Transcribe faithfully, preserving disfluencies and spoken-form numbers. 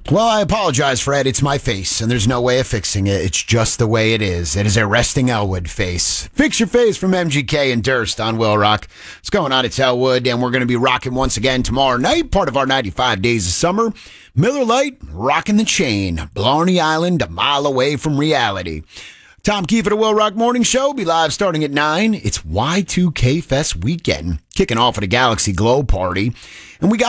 Well, I apologize, Fred. It's my face, and there's no way of fixing it. It's just the way it is. It is a resting Elwood face. Fix your face from M G K and Durst on Will Rock. What's going on? It's Elwood, and we're going to be rocking once again tomorrow night, part of our ninety-five Days of Summer. Miller Lite, rocking the chain. Blarney Island, a mile away from reality. Tom Keefe at the Will Rock Morning Show will be live starting at nine. It's Y two K Fest weekend, kicking off at a Galaxy Glow party. And we got